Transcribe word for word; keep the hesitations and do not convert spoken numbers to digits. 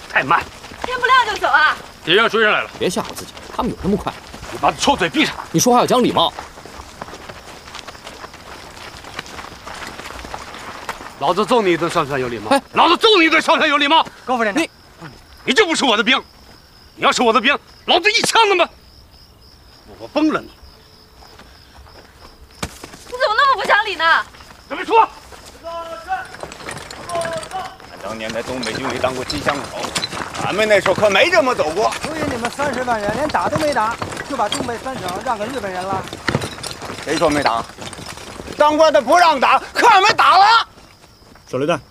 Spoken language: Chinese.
太慢。 天不亮就走啊？ 敌人追上来了， 别吓唬自己，他们有那么快？ 你把臭嘴闭上！ 你说话要讲礼貌。 老子揍你一顿算不算有礼貌？哎，老子揍你一顿算不算有礼貌？ 高副连长， 你，你就不是我的兵。你要是我的兵，老子一枪他妈，我崩了你！ 你怎么那么不讲理呢？ 准备出发。 俺当年在东北军里当过机枪手，俺们那时候可没这么走过。 所以你们三十万人连打都没打，就把东北三省让给日本人了？ 谁说没打？当官的不让打，可俺们打了。 手榴弹。